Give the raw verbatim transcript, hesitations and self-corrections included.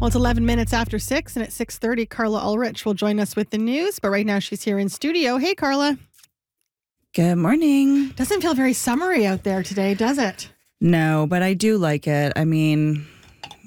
Well, it's eleven minutes after six, and at six thirty, Carla Ulrich will join us with the news. But right now, she's here in studio. Hey, Carla. Good morning. Doesn't feel very summery out there today, does it? No, but I do like it. I mean,